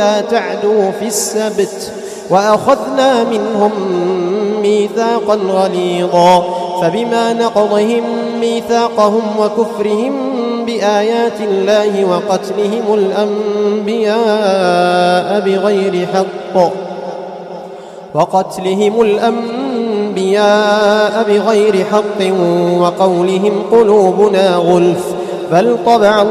ألا تعدوا في السبت وأخذنا منهم ميثاقا غليظا فبما نقضهم ميثاقهم وكفرهم بآيات الله وقتلهم الأنبياء بغير حق وقولهم قلوبنا غلف بل طبع